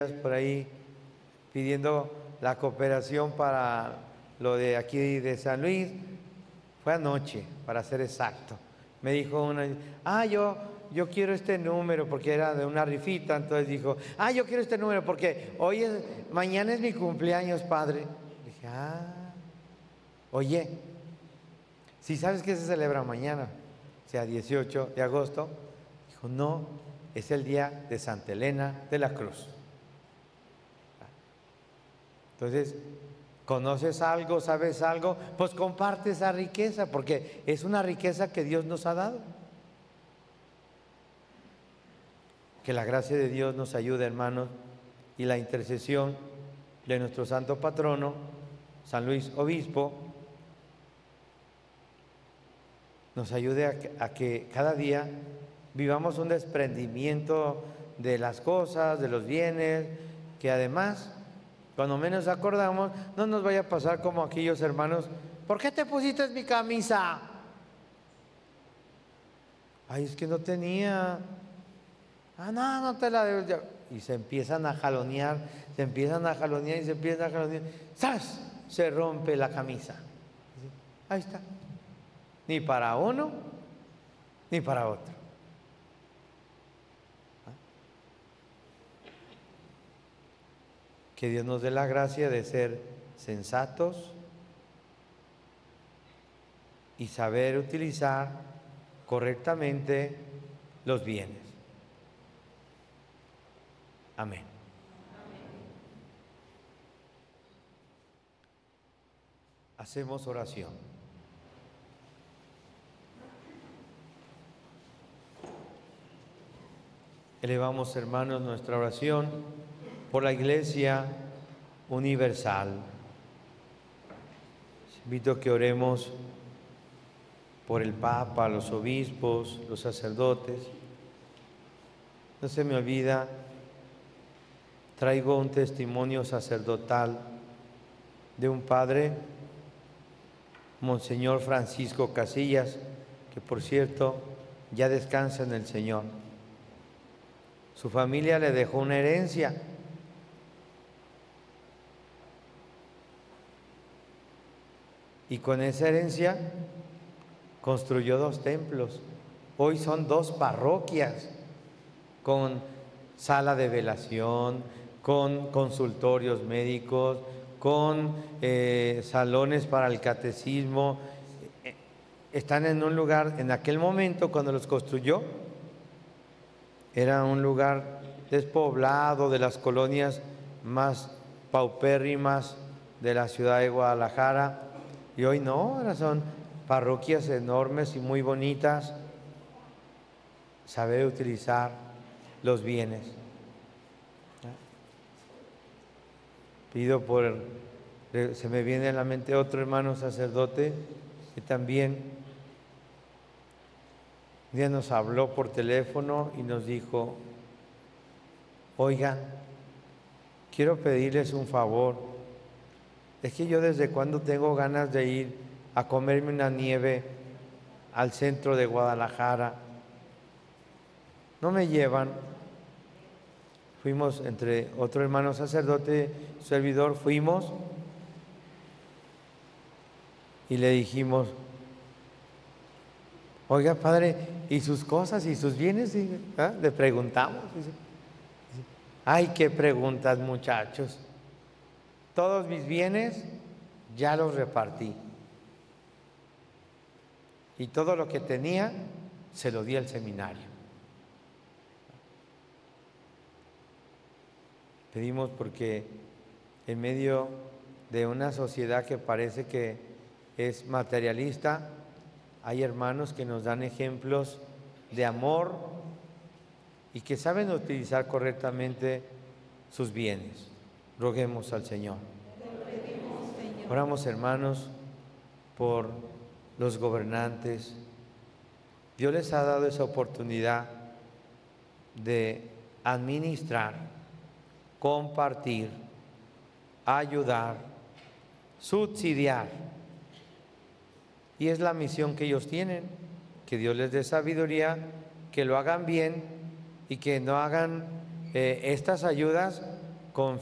por ahí pidiendo la cooperación para lo de aquí de San Luis. Fue anoche, para ser exacto. Me dijo una, yo quiero este número porque era de una rifita. Entonces dijo, yo quiero este número porque mañana es mi cumpleaños, padre. Dije, oye, si sabes que se celebra mañana, o sea, 18 de agosto. Dijo, no, es el día de Santa Elena de la Cruz. Entonces, ¿conoces algo, sabes algo? Pues comparte esa riqueza, porque es una riqueza que Dios nos ha dado. Que la gracia de Dios nos ayude, hermanos, y la intercesión de nuestro santo patrono, San Luis Obispo, nos ayude a que cada día vivamos un desprendimiento de las cosas, de los bienes, que además, cuando menos acordamos, no nos vaya a pasar como aquellos hermanos. ¿Por qué te pusiste mi camisa? Es que no tenía. No te la debes. Y se empiezan a jalonear, ¡zas! Se rompe la camisa. Ahí está. Ni para uno, ni para otro. Que Dios nos dé la gracia de ser sensatos y saber utilizar correctamente los bienes. Amén. Hacemos oración. Elevamos, hermanos, nuestra oración por la Iglesia universal. Les invito a que oremos por el Papa, los obispos, los sacerdotes. No se me olvida, traigo un testimonio sacerdotal de un padre, Monseñor Francisco Casillas, que por cierto ya descansa en el Señor. Su familia le dejó una herencia. Y con esa herencia construyó 2 templos. Hoy son 2 parroquias con sala de velación, con consultorios médicos, con salones para el catecismo. Están en un lugar, en aquel momento cuando los construyó, era un lugar despoblado, de las colonias más paupérrimas de la ciudad de Guadalajara, y hoy no, ahora son parroquias enormes y muy bonitas. Saber utilizar los bienes. Pido se me viene a la mente otro hermano sacerdote que también un día nos habló por teléfono y nos dijo, oigan, quiero pedirles un favor. Es que yo desde cuando tengo ganas de ir a comerme una nieve al centro de Guadalajara. No me llevan. Fuimos entre otro hermano sacerdote, servidor, fuimos y le dijimos, oiga, padre, ¿y sus cosas y sus bienes? Le preguntamos. Qué preguntas, muchachos. Todos mis bienes ya los repartí. Y todo lo que tenía se lo di al seminario. Pedimos porque en medio de una sociedad que parece que es materialista, hay hermanos que nos dan ejemplos de amor y que saben utilizar correctamente sus bienes. Roguemos al Señor. Oramos, hermanos, por los gobernantes. Dios les ha dado esa oportunidad de administrar, compartir, ayudar, subsidiar. Y es la misión que ellos tienen, que Dios les dé sabiduría, que lo hagan bien y que no hagan estas ayudas con